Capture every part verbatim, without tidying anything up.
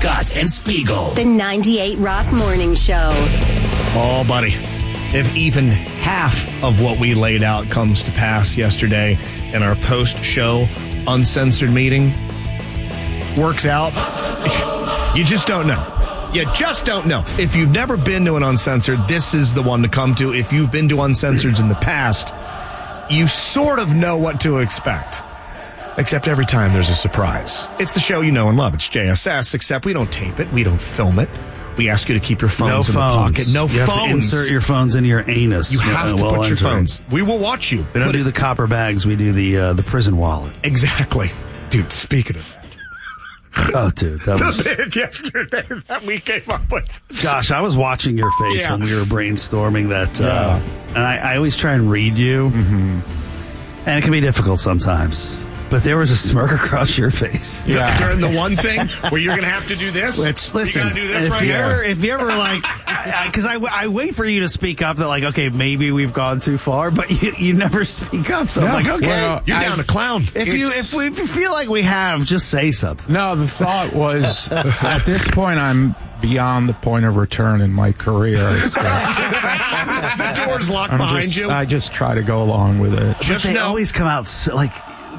Scott and Spiegel. The ninety-eight Rock Morning Show. Oh, buddy. If even half of what we laid out comes to pass yesterday in our post-show uncensored meeting works out, you just don't know. You just don't know. If you've never been to an uncensored, this is the one to come to. If you've been to uncensoreds in the past, you sort of know what to expect. Except every time there's a surprise. It's the show you know and love. It's J S S, except we don't tape it. We don't film it. We ask you to keep your phones no in phones. the pocket. No you phones. Have to insert your phones into your anus. You have to put your phones. We will watch you. We don't put do it. the copper bags. We do the uh, the prison wallet. Exactly. Dude, speaking of that. Oh, dude. That was... the bit yesterday that we came up with. Josh, I was watching your face yeah. when we were brainstorming that. Uh, yeah. And I, I always try and read you. Mm-hmm. And it can be difficult sometimes. But there was a smirk across your face. Yeah. During the one thing where you're going to have to do this. Which, listen, you gotta do this if, right you here. ever, if you ever like, because I, I, I wait for you to speak up that like, okay, maybe we've gone too far, but you, you never speak up. So no, I'm like, okay, well, you're down to clown. If you, if, we, if you feel like we have, just say something. No, the thought was, at this point, I'm beyond the point of return in my career. So the door's locked I'm behind just, you. I just try to go along with it. Just they know. always come out so, like,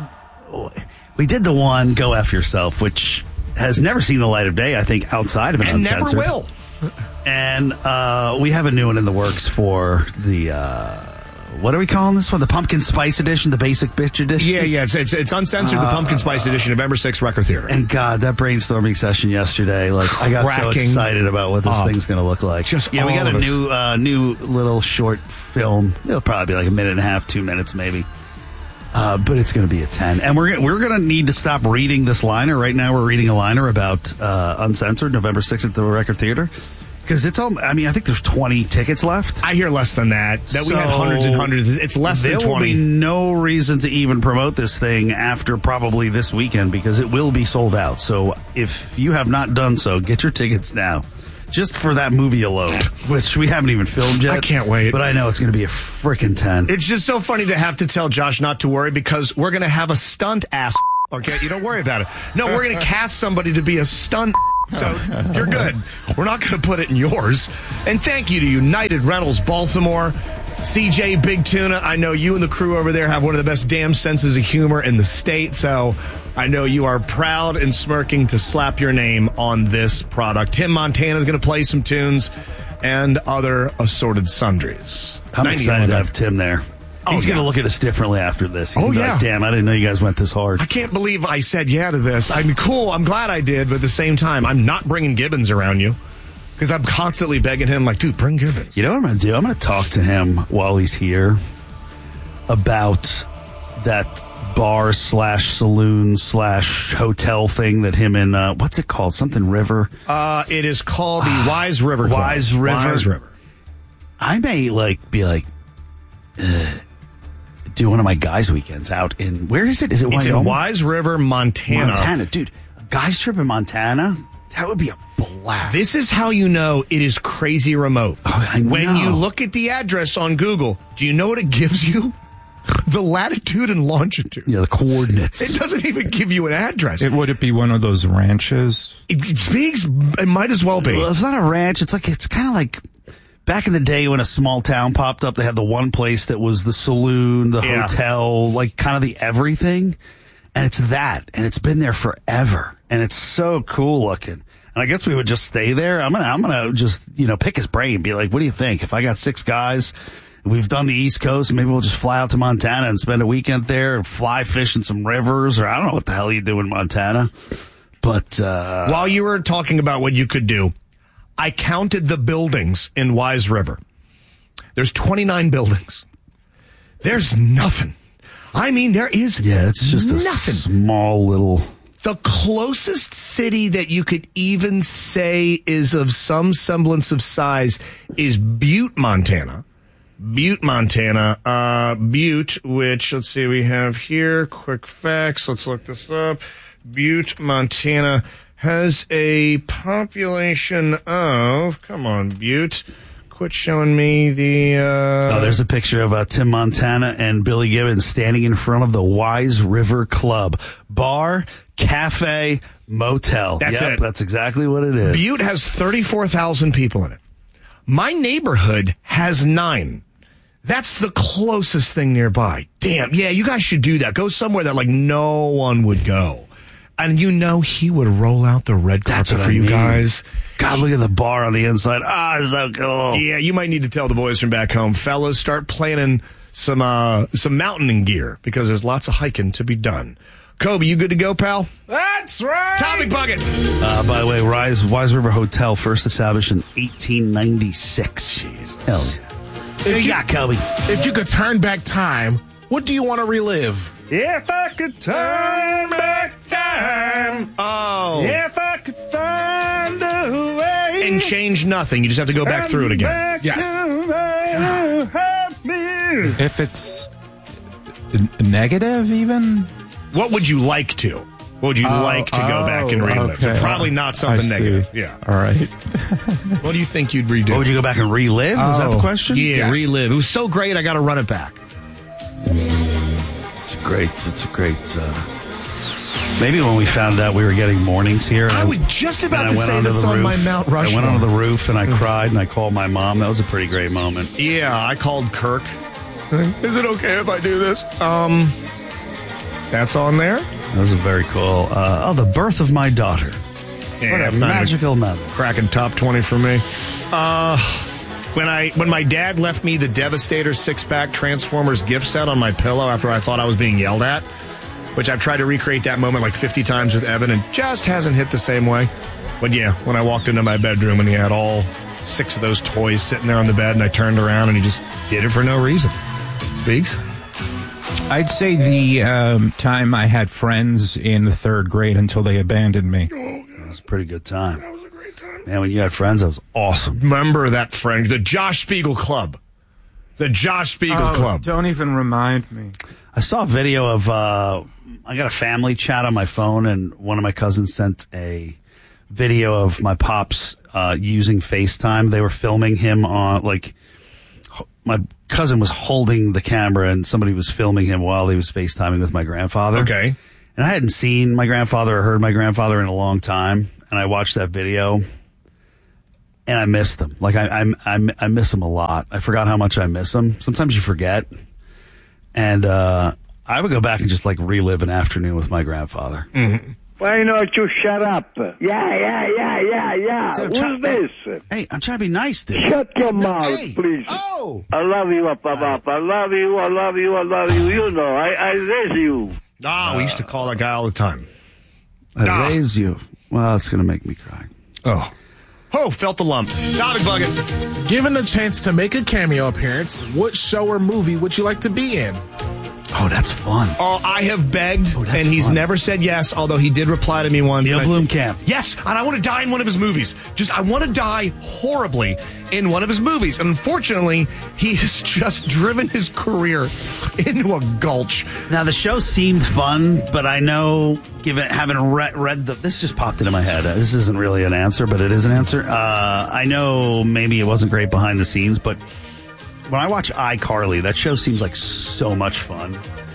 we did the one Go F Yourself, which has never seen the light of day, I think, outside of an and uncensored. never will. And uh, we have a new one in the works for the, uh, what are we calling this one? The Pumpkin Spice Edition, the Basic Bitch Edition? Yeah, yeah, it's it's, it's uncensored, uh, the Pumpkin Spice Edition, November sixth, Record Theater. And God, that brainstorming session yesterday, like, I got Cracking so excited about what this up. thing's going to look like. Just yeah, we got a us. new, uh, new little short film. It'll probably be like a minute and a half, two minutes maybe. Uh, but it's going to be a ten. And we're we're going to need to stop reading this liner. Right now we're reading a liner about uh, Uncensored, November sixth at the Record Theater. Because it's all, I mean, I think there's twenty tickets left. I hear less than that. That so we had hundreds and hundreds. It's less than twenty. There will be no reason to even promote this thing after probably this weekend because it will be sold out. So if you have not done so, get your tickets now. Just for that movie alone, which we haven't even filmed yet. I can't wait. But I know it's going to be a freaking ten. It's just so funny to have to tell Josh not to worry because we're going to have a stunt ass. Okay, you don't worry about it. No, we're going to cast somebody to be a stunt. So you're good. We're not going to put it in yours. And thank you to United Rentals Baltimore. C J Big Tuna, I know you and the crew over there have one of the best damn senses of humor in the state, so I know you are proud and smirking to slap your name on this product. Tim Montana is going to play some tunes and other assorted sundries. I'm excited to have Tim there. Oh, He's yeah. going to look at us differently after this. He's Oh, yeah. yeah. Like, damn, I didn't know you guys went this hard. I can't believe I said yeah to this. I mean, cool, I'm glad I did, but at the same time, I'm not bringing Gibbons around you. Because I'm constantly begging him, like, dude, bring Gibbons. You know what I'm going to do? I'm going to talk to him while he's here about that bar slash saloon slash hotel thing that him and, uh, what's it called? Something River? Uh, it is called the Wise River Club. Wise River. Wise River. I may, like, be like, uh, do one of my guys' weekends out in, where is it? Is it It's Wyoming? in Wise River, Montana. Montana. Dude, a guy's trip in Montana? That would be a blast. This is how you know it is crazy remote. Oh, I when know. you look at the address on Google, do you know what it gives you? The latitude and longitude. Yeah, the coordinates. It doesn't even give you an address. It, would it be one of those ranches? It speaks, it might as well be. Well, it's not a ranch. It's like, it's kind of like back in the day when a small town popped up, they had the one place that was the saloon, the Yeah. hotel, like kind of the everything. And it's that. And it's been there forever. And it's so cool looking. And I guess we would just stay there. I'm going to, I'm going to just, you know, pick his brain, be like, what do you think? If I got six guys, we've done the East Coast, maybe we'll just fly out to Montana and spend a weekend there and fly fish in some rivers, or I don't know what the hell you do in Montana. But, uh, while you were talking about what you could do, I counted the buildings in Wise River. There's twenty-nine buildings. There's nothing. I mean, there is yeah, it's just a nothing. small little. The closest city that you could even say is of some semblance of size is Butte, Montana. Butte, Montana. Uh, Butte, which, let's see, we have here. Quick facts. Let's look this up. Butte, Montana has a population of, come on, Butte. Quit showing me the... Uh... Oh, there's a picture of uh, Tim Montana and Billy Gibbons standing in front of the Wise River Club. Bar, cafe, Motel. That's yep, it. That's exactly what it is. Butte has thirty-four thousand people in it. My neighborhood has nine. That's the closest thing nearby. Damn, yeah, you guys should do that. Go somewhere that, like, no one would go. And you know he would roll out the red carpet for I you mean. guys. God, look at the bar on the inside. Ah, it's so cool. Yeah, you might need to tell the boys from back home, fellas, start planning some uh, some mountaining gear because there's lots of hiking to be done. Kobe, you good to go, pal? That's right. Topic bucket. Uh, by the way, Rise, Wise River Hotel, first established in eighteen ninety-six. Jeez. Hell yeah. There you got, Kobe. If you could turn back time, what do you want to relive? If I could turn back time. Oh. If I could find a way. And change nothing. You just have to go back through it again. Yes. If it's n- negative, even? What would you like to? What would you Oh, like to go oh, back and relive? okay. So probably not something I see. negative. Yeah. All right. What do you think you'd redo? What would you go back and relive? Was that the Oh. question? Yeah, Yes. relive. It was so great, I got to run it back. It's great. It's a great. Uh, maybe when we found out we were getting mornings here. I and was just about and I to went say onto that's the on roof. my Mount I Rushmore. went onto the roof and I cried and I called my mom. That was a pretty great moment. Yeah, I called Kirk. Is it okay if I do this? Um, that's on there. That was a very cool. Uh, oh, the birth of my daughter. Yeah, What a it's not even magical moment. cracking top twenty for me. Uh, when I when my dad left me the Devastator six-pack Transformers gift set on my pillow after I thought I was being yelled at, which I've tried to recreate that moment like fifty times with Evan and just hasn't hit the same way. But yeah, when I walked into my bedroom and he had all six of those toys sitting there on the bed and I turned around and he just did it for no reason. Speaks. I'd say the um, time I had friends in the third grade until they abandoned me. It was a pretty good time. That was a great time. Man, when you had friends, that was awesome. Remember that friend, the Josh Spiegel Club. The Josh Spiegel Oh, Club. Don't even remind me. I saw a video of, uh, I got a family chat on my phone, and one of my cousins sent a video of my pops uh, using FaceTime. They were filming him on, like, my cousin was holding the camera, and somebody was filming him while he was FaceTiming with my grandfather. Okay. And I hadn't seen my grandfather or heard my grandfather in a long time, and I watched that video, and I missed him. Like, I, I, I, I miss him a lot. I forgot how much I miss him. Sometimes you forget. And uh, I would go back and just, like, relive an afternoon with my grandfather. Mm-hmm. Why don't you shut up? Yeah, yeah, yeah, yeah, yeah. Dude, I'm Who's try- this? Hey, hey, I'm trying to be nice, dude. Shut your mouth, Hey. please. Oh. I love you, up, up, up. I love you, I love you, I love you. You know, I, I raise you. Ah, we used to call that guy all the time. I Ah. raise you. Well, it's going to make me cry. Oh. Oh, felt the lump. Topic bucket. Given the chance to make a cameo appearance, what show or movie would you like to be in? Oh, that's fun. Oh, I have begged, Oh, that's and he's fun. never said yes, although he did reply to me once. Neil and I- Blomkamp. Yes, and I want to die in one of his movies. Just, I want to die horribly in one of his movies. And unfortunately, he has just driven his career into a gulch. Now, the show seemed fun, but I know, given having read, read the, this just popped into my head. Uh, This isn't really an answer, but it is an answer. Uh, I know maybe it wasn't great behind the scenes, but when I watch iCarly, that show seems like so much fun.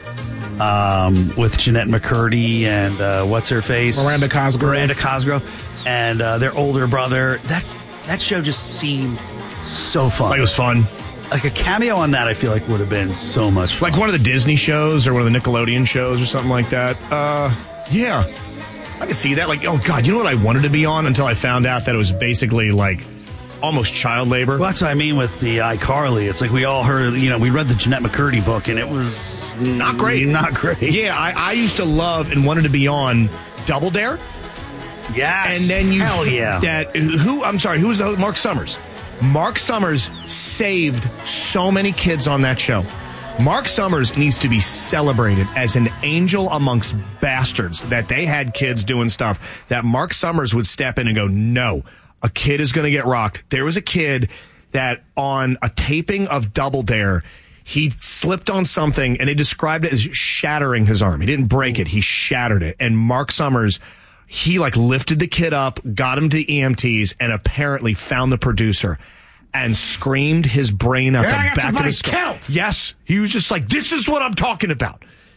Um, with Jeanette McCurdy and uh, what's her face, Miranda Cosgrove. Miranda Cosgrove, and uh, their older brother. That that show just seemed so fun. Like, it was fun. Like a cameo on that, I feel like would have been so much fun. Like one of the Disney shows or one of the Nickelodeon shows or something like that. Uh, yeah. I could see that. Like, oh, God, you know what I wanted to be on until I found out that it was basically like almost child labor? Well, that's what I mean with the iCarly. It's like we all heard, you know, we read the Jeanette McCurdy book, and it was Not great. Not great. Yeah, I, I used to love and wanted to be on Double Dare. Yes. And then you Hell yeah. that who I'm sorry, who was the host? Mark Summers. Mark Summers saved so many kids on that show. Mark Summers needs to be celebrated as an angel amongst bastards that they had kids doing stuff that Mark Summers would step in and go, no, a kid is going to get rocked. There was a kid that on a taping of Double Dare, he slipped on something and they described it as shattering his arm. He didn't break it. He shattered it. And Mark Summers, he like lifted the kid up, got him to the E M Ts, and apparently found the producer and screamed his brain out Yeah, I the got back of somebody his skull. killed. Yes. He was just like, this is what I'm talking about.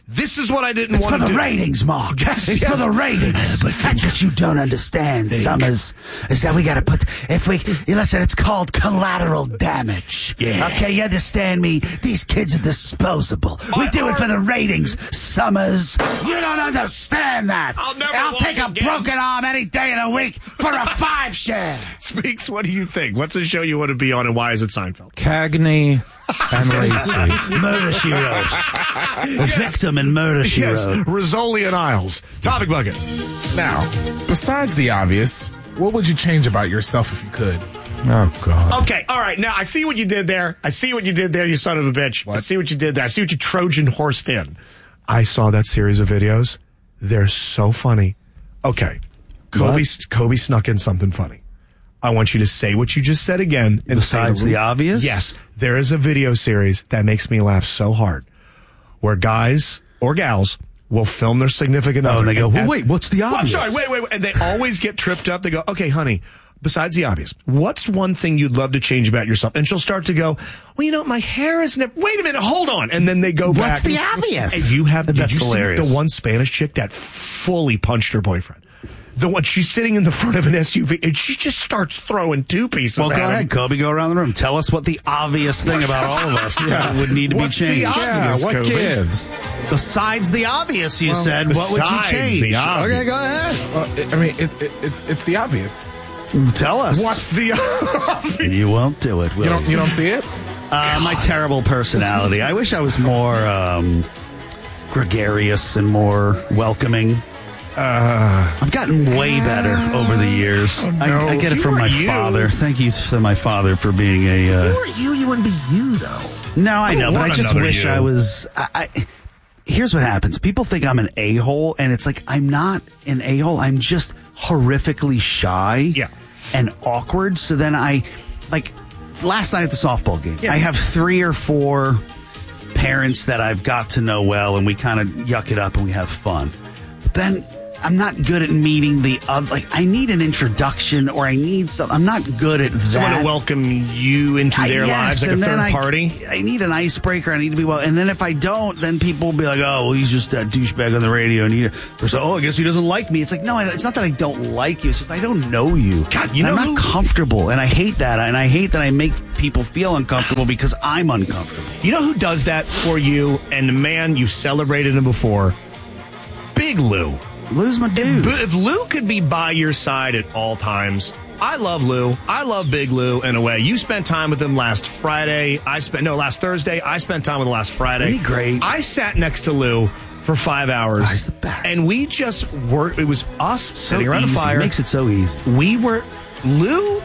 This is what I didn't It's want for to the do. ratings, Mark. Yes, it's yes. for the ratings. That's what you don't understand, Summers, is that we got to put, if we, listen, it's called collateral damage. Yeah. Okay, you understand me? These kids are disposable. We do it for the ratings, Summers. You don't understand that. I'll never I'll walk take a again. broken arm any day of the week for a five share. Speaks, what do you think? What's the show you want to be on, and why is it Seinfeld? Cagney and Lacey. Murder, She Wrote. A victim in Murder, She Yes, Wrote. Rizzoli and Isles. Topic bucket. Now, besides the obvious, what would you change about yourself if you could? Oh, God. Okay, all right. Now, I see what you did there. I see what you did there, you son of a bitch. What? I see what you did there. I see what you Trojan horsed in. I saw that series of videos. They're so funny. Okay. Kobe, Kobe snuck in something funny. I want you to say what you just said again. And Besides say, the obvious? Yes. There is a video series that makes me laugh so hard where guys or gals will film their significant Oh, other. and they go, well, as- wait, what's the Well, I'm obvious? sorry, wait, wait, wait. And they always get tripped up. They go, okay, honey, besides the obvious, what's one thing you'd love to change about yourself? And she'll start to go, well, you know, my hair is never, wait a minute, hold on. And then they go back. What's the obvious? And you have, did That's you hilarious. see the one Spanish chick that fully punched her boyfriend? The one, she's sitting in the front of an S U V and she just starts throwing two pieces Well, at go him. ahead, Kobe. Go around the room. Tell us what the obvious thing about all of us that would need to What's be the changed. obvious, Yeah, what Kobe? gives? Besides the obvious, you said, what would you besides change? the obvious. Okay, go ahead. Well, I mean, it, it, it's it's the obvious. Tell us. What's the obvious? You won't do it, will You don't you don't see it? Uh, my terrible personality. I wish I was more um, gregarious and more welcoming. Uh, I've gotten way better over the years. Oh, no. I, I get it You from my weren't you. father. Thank you to my father for being a. Uh, you, you wouldn't be you though. no, I know, but want I just another wish you. I was. I, I, here's what happens: people think I'm an a hole, and it's like I'm not an a hole. I'm just horrifically shy. Yeah. And awkward. So then I, like, last night at the softball game, Yeah. I have three or four parents that I've got to know well, and we kind of yuck it up and we have fun. But then I'm not good at meeting the other. Like, I need an introduction, or I need some. I'm not good at that. Someone to welcome you into I- their yes, lives like a and then third I- party. I need an icebreaker. I need to be well. And then if I don't, then people will be like, oh, well, he's just that douchebag on the radio. And he, or so, oh, I guess he doesn't like me. It's like, no, I- it's not that I don't like you. It's just I don't know you. God, you I'm know not who- comfortable. And I hate that. And I hate that I make people feel uncomfortable because I'm uncomfortable. You know who does that for you? And man, you've celebrated him before. Big Lou. Lose my dude. But if Lou could be by your side at all times, I love Lou. I love Big Lou in a way. You spent time with him last Friday. I spent, no, last Thursday. I spent time with him last Friday. Isn't he great? I sat next to Lou for five hours. Oh, he's the best. And we just were, it was us sitting around easy. a fire. Makes it so easy. We were, Lou,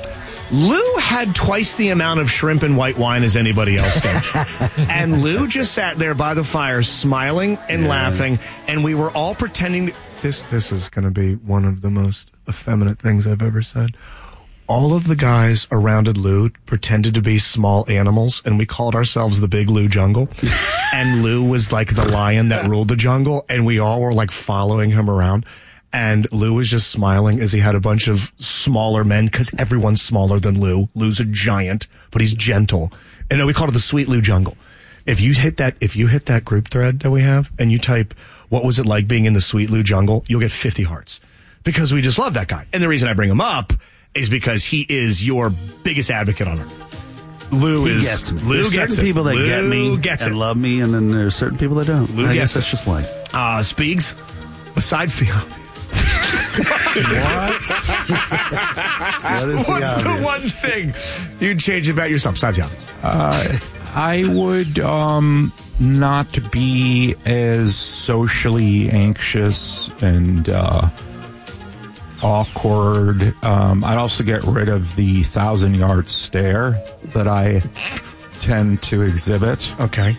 Lou had twice the amount of shrimp and white wine as anybody else did. And Lou just sat there by the fire smiling and laughing, and we were all pretending to, this this is going to be one of the most effeminate things I've ever said. All of the guys around Lou pretended to be small animals, and we called ourselves the Big Lou Jungle. And Lou was like the lion that ruled the jungle, and we all were like following him around. And Lou was just smiling as he had a bunch of smaller men, because everyone's smaller than Lou. Lou's a giant, but he's gentle. And we called it the Sweet Lou Jungle. If you hit that, if you hit that group thread that we have, and you type, what was it like being in the Sweet Lou Jungle, you'll get fifty hearts. Because we just love that guy. And the reason I bring him up is because he is your biggest advocate on earth. Lou He is, gets me. Lou There's gets certain it. people that Lou get me gets and it. love me, and then there's certain people that don't. Lou I gets guess that's it. just life. Uh, Speaks, besides the obvious. What? What is What's the the obvious? one thing you'd change about yourself besides the obvious? Uh, I would um, not be as socially anxious and uh, awkward. Um, I'd also get rid of the thousand yard stare that I tend to exhibit. Okay.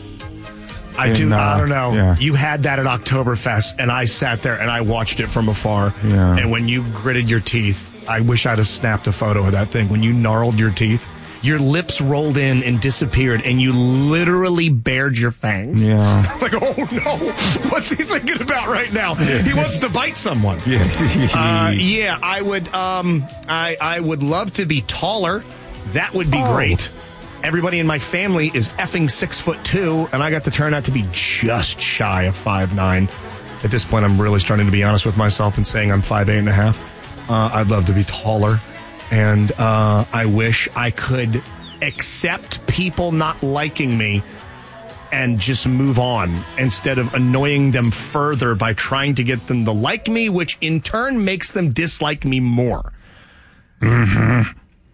I In, do. uh, I don't know. yeah. You had that at Oktoberfest, and I sat there and I watched it from afar. Yeah. And when you gritted your teeth, I wish I'd have snapped a photo of that thing. When you gnarled your teeth, your lips rolled in and disappeared, and you literally bared your fangs. Yeah. Like, oh no, what's he thinking about right now? He wants to bite someone. Yes. Uh, yeah, I would. Um, I I would love to be taller. That would be Oh. great. everybody in my family is effing six foot two, and I got to turn out to be just shy of five nine. At this point, I'm really starting to be honest with myself and saying I'm five eight and a half. Uh, I'd love to be taller, and uh, I wish I could accept people not liking me and just move on instead of annoying them further by trying to get them to like me, which in turn makes them dislike me more. Mm-hmm.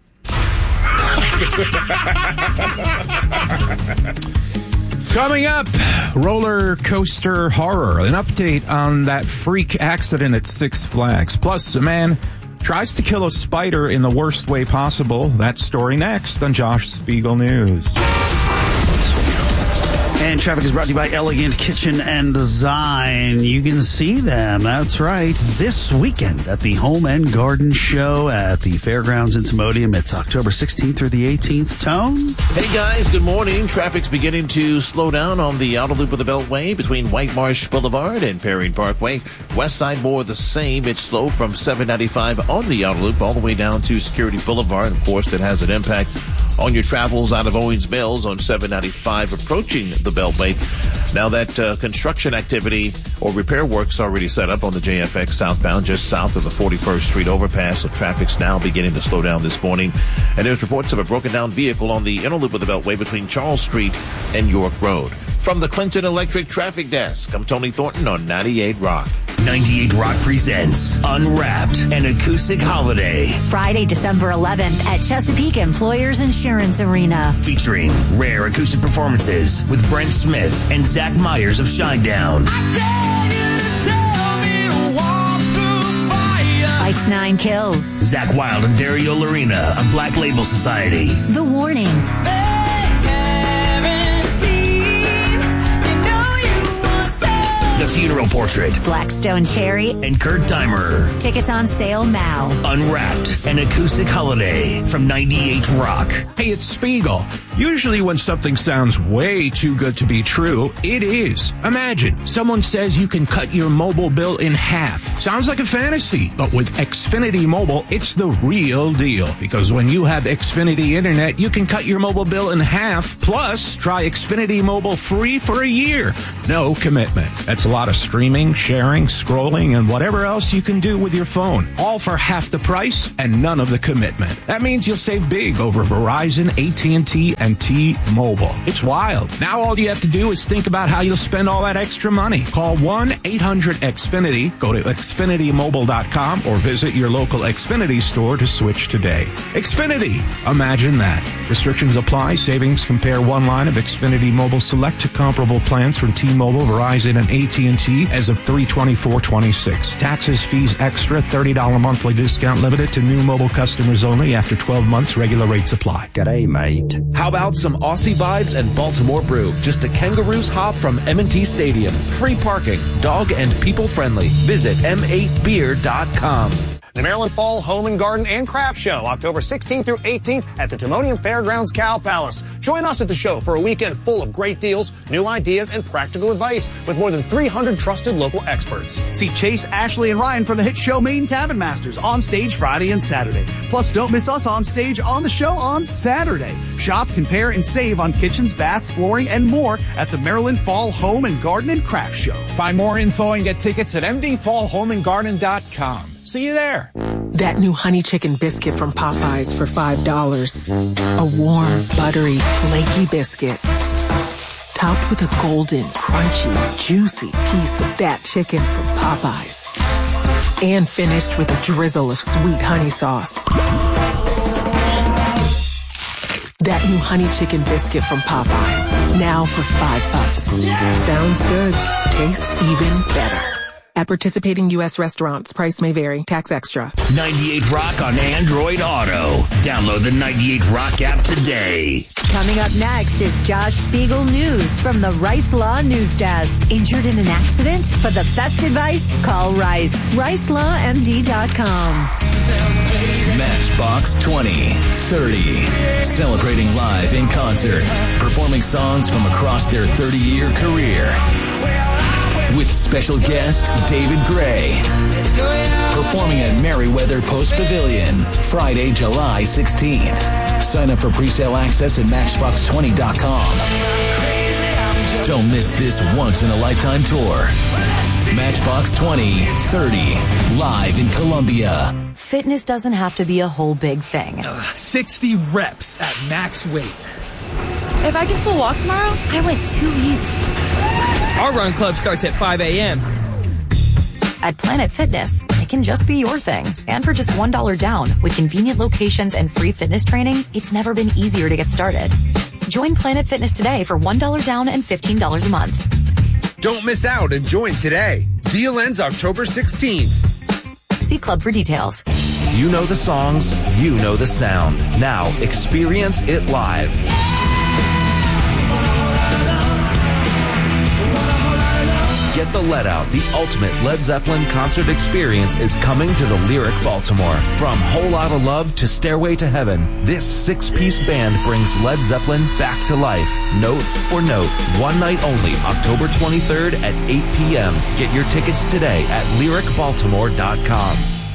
Coming up, roller coaster horror. An update on that freak accident at Six Flags. Plus, a man tries to kill a spider in the worst way possible. That story next on Josh Spiegel News. And traffic is brought to you by Elegant Kitchen and Design. You can see them, that's right, this weekend at the Home and Garden Show at the Fairgrounds in Timonium. It's October sixteenth through the eighteenth. Tone? Hey guys, good morning. Traffic's beginning to slow down on the outer loop of the Beltway between White Marsh Boulevard and Perrine Parkway. West side more the same. It's slow from seven ninety-five on the outer loop all the way down to Security Boulevard. Of course, that has an impact on your travels out of Owings Mills on seven ninety-five approaching the Beltway. Now that uh, construction activity or repair work's already set up on the J F X southbound just south of the forty-first Street overpass, so traffic's now beginning to slow down this morning. And there's reports of a broken down vehicle on the inner loop of the Beltway between Charles Street and York Road. From the Clinton Electric Traffic Desk, I'm Tony Thornton on ninety-eight Rock. ninety-eight Rock presents Unwrapped, an acoustic holiday. Friday, December eleventh at Chesapeake Employers Insurance Arena. Featuring rare acoustic performances with Brent Smith and Zach Myers of Shinedown. Ice Nine Kills. Zach Wilde and Dario Lorena of Black Label Society. The Warning. The Funeral Portrait. Blackstone Cherry. And Kurt Deimer. Tickets on sale now. Unwrapped, an acoustic holiday from ninety-eight Rock. Hey, it's Spiegel. Usually when something sounds way too good to be true, it is. Imagine someone says you can cut your mobile bill in half. Sounds like a fantasy, but with Xfinity Mobile, it's the real deal. Because when you have Xfinity Internet, you can cut your mobile bill in half. Plus, try Xfinity Mobile free for a year. No commitment. That's a lot of streaming, sharing, scrolling, and whatever else you can do with your phone. All for half the price and none of the commitment. That means you'll save big over Verizon, A T and T, and T-Mobile. It's wild. Now all you have to do is think about how you'll spend all that extra money. Call one eight hundred X Finity, go to Xfinity Mobile dot com, or visit your local Xfinity store to switch today. Xfinity. Imagine that. Restrictions apply. Savings compare one line of Xfinity Mobile Select to comparable plans from T-Mobile, Verizon, and A T and T as of three twenty-four twenty-six. Taxes, fees extra, thirty dollars monthly discount limited to new mobile customers only. After twelve months, regular rates apply. G'day, mate. How about some Aussie vibes and Baltimore brew? Just a Kangaroos hop from M and T Stadium. Free parking, dog and people friendly. Visit M eight beer dot com. The Maryland Fall Home and Garden and Craft Show, October sixteenth through eighteenth at the Timonium Fairgrounds Cow Palace. Join us at the show for a weekend full of great deals, new ideas, and practical advice with more than three hundred trusted local experts. See Chase, Ashley, and Ryan from the hit show Maine Cabin Masters on stage Friday and Saturday. Plus, don't miss us on stage on the show on Saturday. Shop, compare, and save on kitchens, baths, flooring, and more at the Maryland Fall Home and Garden and Craft Show. Find more info and get tickets at m d fall home and garden dot com. See you there. That new honey chicken biscuit from Popeyes for five dollars. A warm, buttery, flaky biscuit. Topped with a golden, crunchy, juicy piece of that chicken from Popeyes. And finished with a drizzle of sweet honey sauce. That new honey chicken biscuit from Popeyes. Now for five bucks. Sounds good. Tastes even better. At participating U S restaurants, price may vary. Tax extra. ninety-eight Rock on Android Auto. Download the ninety-eight Rock app today. Coming up next is Josh Spiegel News from the Rice Law News Desk. Injured in an accident? For the best advice, call Rice. rice law m d dot com. Matchbox twenty thirty. Celebrating live in concert. Performing songs from across their thirty-year career. With special guest David Gray. performing at Merriweather Post Pavilion, Friday, July sixteenth. Sign up for presale access at matchbox twenty dot com. Don't miss this once-in-a-lifetime tour. Matchbox twenty thirty, live in Columbia. Fitness doesn't have to be a whole big thing. Uh, sixty reps at max weight. If I can still walk tomorrow, I went too easy. Our run club starts at five a.m. At Planet Fitness, it can just be your thing. And for just one dollar down, with convenient locations and free fitness training, it's never been easier to get started. Join Planet Fitness today for one dollar down and fifteen dollars a month. Don't miss out and join today. Deal ends October sixteenth. See Club for details. You know the songs, you know the sound. Now experience it live. Get the Let Out, the ultimate Led Zeppelin concert experience is coming to the Lyric Baltimore. From Whole Lotta Love to Stairway to Heaven, this six-piece band brings Led Zeppelin back to life, note for note. One night only, October twenty-third at eight p.m. Get your tickets today at lyric baltimore dot com.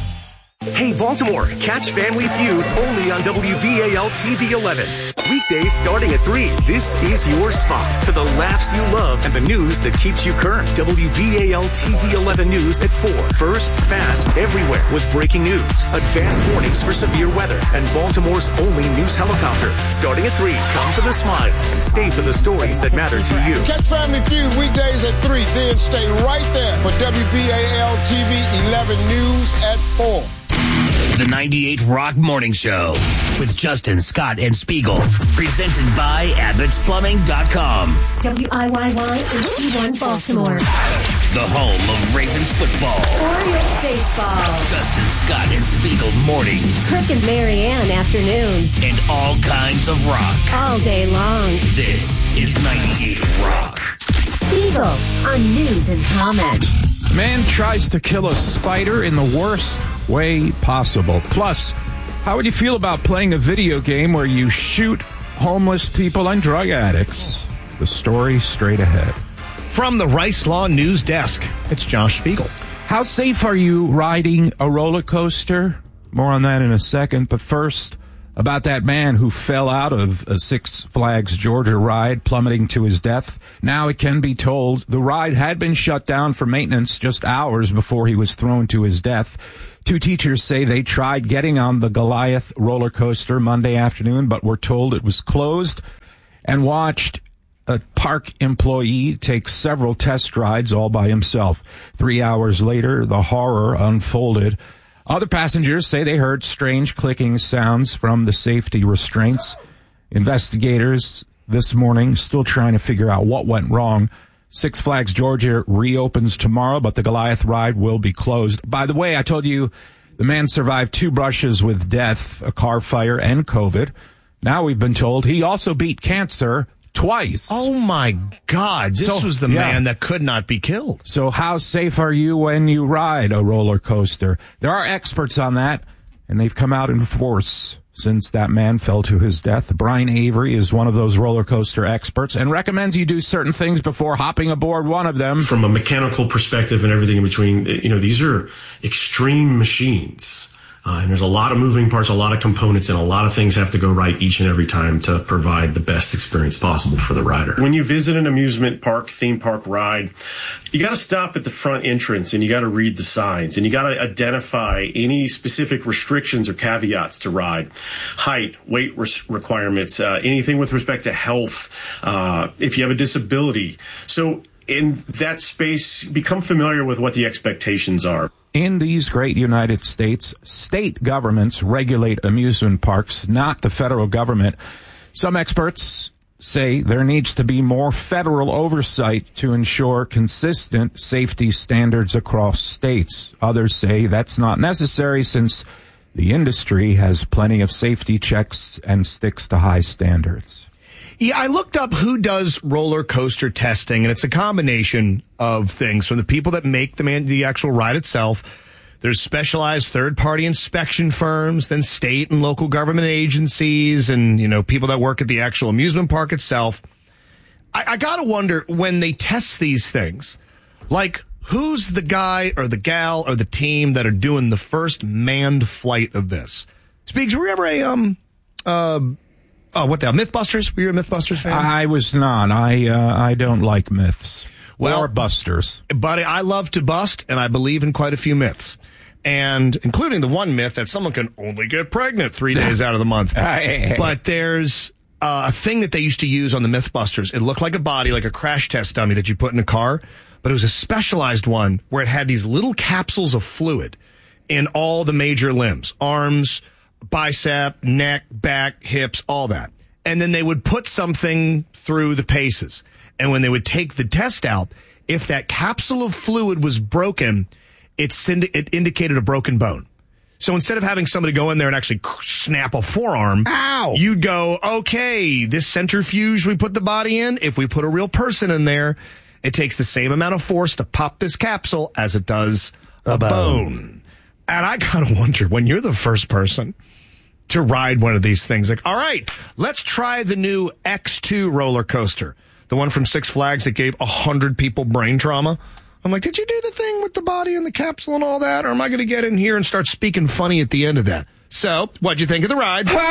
Hey Baltimore, catch Family Feud only on W B A L T V eleven. Weekdays starting at three. This is your spot for the laughs you love and the news that keeps you current. W B A L T V eleven News at four. First, fast, everywhere with breaking news, advanced warnings for severe weather, and Baltimore's only news helicopter. Starting at three. Come for the smiles. Stay for the stories that matter to you. Catch Family Feud weekdays at three. Then stay right there for W B A L T V eleven News at four. The ninety-eight Rock Morning Show with Justin, Scott, and Spiegel. Presented by Abbott's Plumbing dot com. W I Y Y H D one Baltimore. The home of Ravens football. Orioles baseball. Justin, Scott, and Spiegel mornings. Crick and Marianne afternoons. And all kinds of rock. All day long. This is ninety-eight Rock. Spiegel on News and Comment. Man tries to kill a spider in the worst way possible. Plus, how would you feel about playing a video game where you shoot homeless people and drug addicts? The story straight ahead. From the Rice Law News Desk, it's Josh Spiegel. How safe are you riding a roller coaster? More on that in a second. But first, about that man who fell out of a Six Flags Georgia ride, plummeting to his death. Now it can be told the ride had been shut down for maintenance just hours before he was thrown to his death. Two teachers say they tried getting on the Goliath roller coaster Monday afternoon, but were told it was closed, and watched a park employee take several test rides all by himself. Three hours later, the horror unfolded. Other passengers say they heard strange clicking sounds from the safety restraints. Investigators this morning still trying to figure out what went wrong. Six Flags Georgia reopens tomorrow, but the Goliath ride will be closed. By the way, I told you the man survived two brushes with death, a car fire, and COVID. Now we've been told he also beat cancer twice. Oh, my God. This So, was the yeah. man that could not be killed. So how safe are you when you ride a roller coaster? There are experts on that, and they've come out in force since that man fell to his death. Brian Avery is one of those roller coaster experts and recommends you do certain things before hopping aboard one of them. From a mechanical perspective and everything in between, you know, these are extreme machines. Uh, and there's a lot of moving parts, a lot of components, and a lot of things have to go right each and every time to provide the best experience possible for the rider. When you visit an amusement park, theme park ride, you got to stop at the front entrance and you got to read the signs and you got to identify any specific restrictions or caveats to ride. Height, weight res- requirements, uh, anything with respect to health, uh, if you have a disability. So in that space, become familiar with what the expectations are. In these great United States, state governments regulate amusement parks, not the federal government. Some experts say there needs to be more federal oversight to ensure consistent safety standards across states. Others say that's not necessary since the industry has plenty of safety checks and sticks to high standards. Yeah, I looked up who does roller coaster testing, and it's a combination of things. From the people that make the man, the actual ride itself, there's specialized third-party inspection firms, then state and local government agencies, and, you know, people that work at the actual amusement park itself. I, I gotta wonder, when they test these things, like, who's the guy or the gal or the team that are doing the first manned flight of this? Speaks, were you ever a, um, uh, oh, what the hell, Mythbusters? Were you a Mythbusters fan? I was not. I, uh, I don't like myths. Well, or busters. Buddy, I love to bust, and I believe in quite a few myths. And including the one myth that someone can only get pregnant three days out of the month. But there's uh, a thing that they used to use on the Mythbusters. It looked like a body, like a crash test dummy that you put in a car. But it was a specialized one where it had these little capsules of fluid in all the major limbs. Arms, bicep, neck, back, hips, all that. And then they would put something through the paces. And when they would take the test out, if that capsule of fluid was broken, it, sind- it indicated a broken bone. So instead of having somebody go in there and actually snap a forearm, Ow! You'd go, okay, this centrifuge we put the body in, if we put a real person in there, it takes the same amount of force to pop this capsule as it does a, a bone. bone. And I kind of wonder, when you're the first person to ride one of these things, like, all right, let's try the new X two roller coaster. The one from Six Flags that gave one hundred people brain trauma. I'm like, did you do the thing with the body and the capsule and all that? Or am I going to get in here and start speaking funny at the end of that? So, what'd you think of the ride? All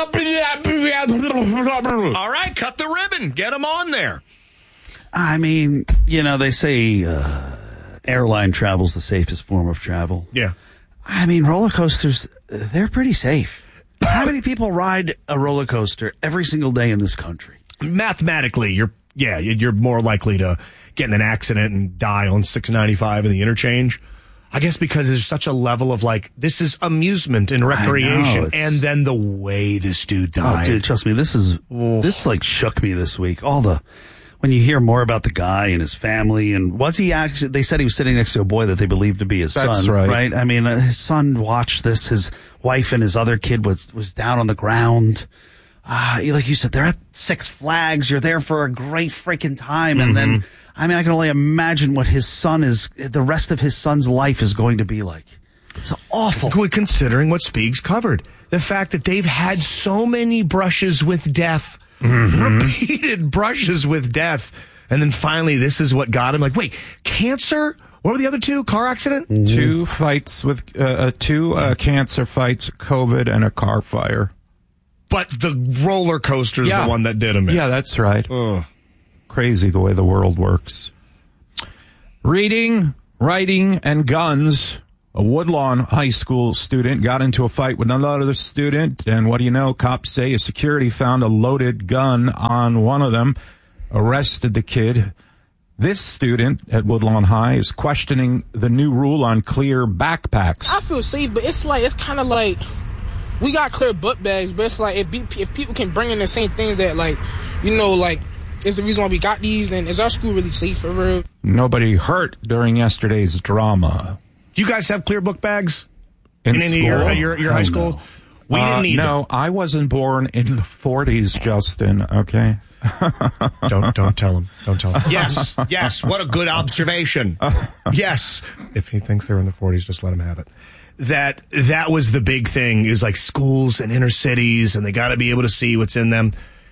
right, cut the ribbon. Get them on there. I mean, you know, they say uh, airline travel's the safest form of travel. Yeah. I mean, roller coasters, they're pretty safe. How many people ride a roller coaster every single day in this country? Mathematically, you're yeah, you're more likely to get in an accident and die on six ninety-five in the interchange. I guess because there's such a level of like, this is amusement and recreation. Know, and then the way this dude died. Oh, dude, trust me, this is, Oof. this like shook me this week. All the, when you hear more about the guy and his family, and was he actually, they said he was sitting next to a boy that they believed to be his That's son, right. right? I mean, uh, his son watched this, his wife and his other kid was, was down on the ground. Uh, like you said, they're at Six Flags. You're there for a great freaking time. And mm-hmm. then, I mean, I can only imagine what his son is, the rest of his son's life is going to be like. It's awful. Considering what Speaks covered. The fact that they've had so many brushes with death, mm-hmm. repeated brushes with death. And then finally, this is what got him. Like, wait, cancer? What were the other two? Car accident? Mm-hmm. Two fights with, uh, uh, two uh, cancer fights, COVID, and a car fire. But the roller coaster's yeah. the one that did him in. Yeah, that's right. Ugh. Crazy the way the world works. Reading, writing, and guns. A Woodlawn High School student got into a fight with another student, and what do you know? Cops say a security found a loaded gun on one of them, arrested the kid. This student at Woodlawn High is questioning the new rule on clear backpacks. I feel safe, but it's like, it's kind of like, we got clear book bags, but it's like, if, be, if people can bring in the same things that, like, you know, like, is the reason why we got these, then is our school really safe for real? Nobody hurt during yesterday's drama. Do you guys have clear book bags in, in any of your, your, your high school? No. We uh, didn't need No, them. I wasn't born in the forties, Justin, okay? don't don't tell him. Don't tell him. Yes, yes, what a good observation. Yes. If he thinks they're in the forties, just let him have it. That that was the big thing, is like schools and inner cities, and they got to be able to see what's in them.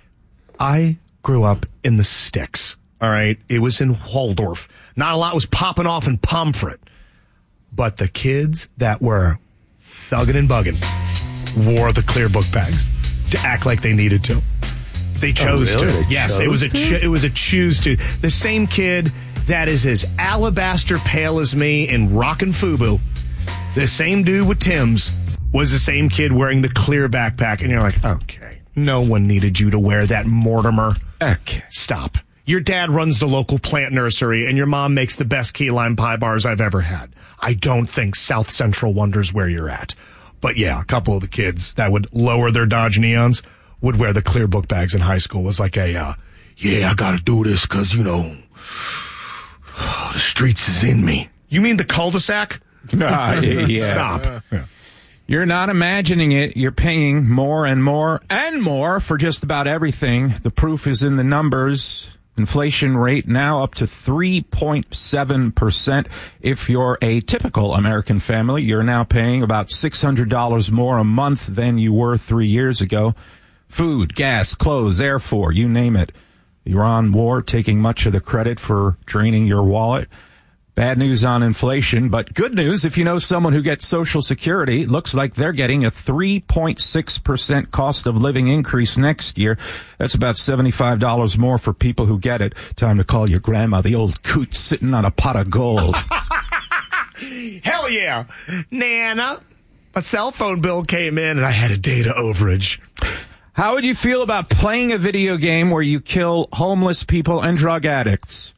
I grew up in the sticks, all right? It was in Waldorf. Not a lot was popping off in Pomfret. But the kids that were thugging and bugging wore the clear book bags to act like they needed to. They chose oh, really? to. They yes, chose it was a to? cho- it was a choose to. The same kid that is as alabaster pale as me in Rockin' Fubu, the same dude with Tim's, was the same kid wearing the clear backpack. And you're like, okay, no one needed you to wear that, Mortimer. Okay. Stop. Your dad runs the local plant nursery, and your mom makes the best key lime pie bars I've ever had. I don't think South Central wonders where you're at. But yeah, a couple of the kids that would lower their Dodge Neons would wear the clear book bags in high school as like a, uh, yeah, I gotta do this because, you know, the streets is in me. You mean the cul-de-sac? Uh, yeah. Stop. Yeah. You're not imagining it. You're paying more and more and more for just about everything. The proof is in the numbers. Inflation rate now up to three point seven percent. If you're a typical American family, you're now paying about six hundred dollars more a month than you were three years ago. Food, gas, clothes, airfare, you name it. The Iran war taking much of the credit for draining your wallet. Bad news on inflation, but good news if you know someone who gets Social Security. Looks like they're getting a three point six percent cost of living increase next year. That's about seventy-five dollars more for people who get it. Time to call your grandma the old coot sitting on a pot of gold. Hell yeah. Nana, my cell phone bill came in and I had a data overage. How would you feel about playing a video game where you kill homeless people and drug addicts?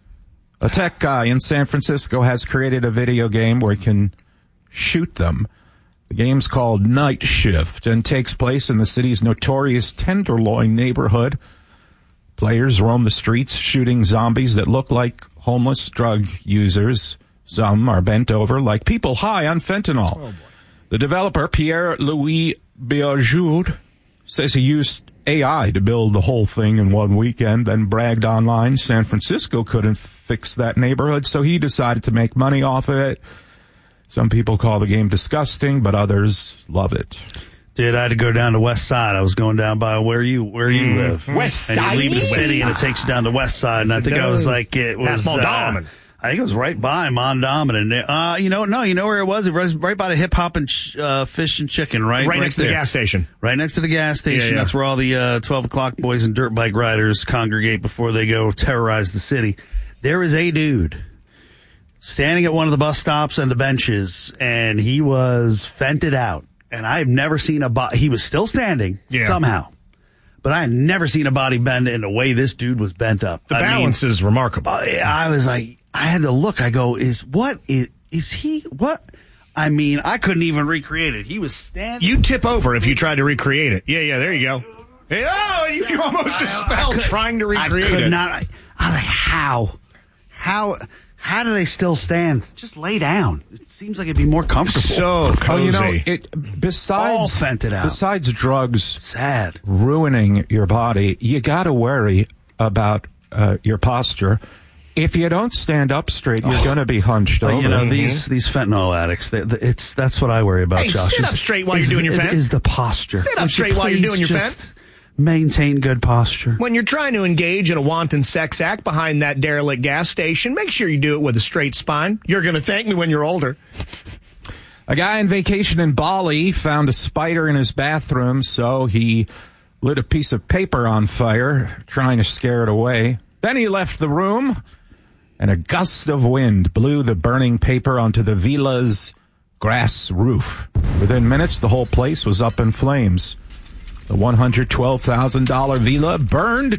A tech guy in San Francisco has created a video game where you can shoot them. The game's called Night Shift and takes place in the city's notorious Tenderloin neighborhood. Players roam the streets shooting zombies that look like homeless drug users. Some are bent over like people high on fentanyl. Oh, the developer, Pierre-Louis Biajoud, says he used A I to build the whole thing in one weekend, then bragged online San Francisco couldn't fix that neighborhood, so he decided to make money off of it. Some people call the game disgusting, but others love it. Dude, I had to go down to West Side. I was going down by where you where you live. West Side? And you leave the city, and it takes you down to West Side. And I think I was like, it was... Uh, I think it was right by Mondawmin. Uh, you know, no, you know where it was? It was right by the Hip Hop and ch- uh, Fish and Chicken, right? Right, right next there. to the gas station. Right next to the gas station. Yeah, yeah. That's where all the uh, twelve o'clock boys and dirt bike riders congregate before they go terrorize the city. There is a dude standing at one of the bus stops and the benches, and he was fented out. And I've never seen a body. He was still standing yeah. somehow. But I had never seen a body bend in the way this dude was bent up. The I balance mean, is remarkable. Uh, I was like... I had to look. I go, is what is, is he? What? I mean, I couldn't even recreate it. He was standing. You tip over if you try to recreate it. Yeah, yeah, there you go. Hey, oh, and you can almost just fell trying to recreate I could it. Not, I, I was like, how? How? How do they still stand? Just lay down. It seems like it'd be more comfortable. So cozy. Oh, you know, it, besides, all fented out. Besides drugs sad. ruining your body, you got to worry about uh, your posture. If you don't stand up straight, you're oh. going to be hunched over. You know, mm-hmm. these these fentanyl addicts, they, they, it's that's what I worry about, hey, Josh. sit is, up straight while is, you're doing your fent. Is the posture. Sit up Would straight you while you're doing your just fent. Maintain good posture. When you're trying to engage in a wanton sex act behind that derelict gas station, make sure you do it with a straight spine. You're going to thank me when you're older. A guy on vacation in Bali found a spider in his bathroom, so he lit a piece of paper on fire, trying to scare it away. Then he left the room, and a gust of wind blew the burning paper onto the villa's grass roof. Within minutes, the whole place was up in flames. The one hundred twelve thousand dollars villa burned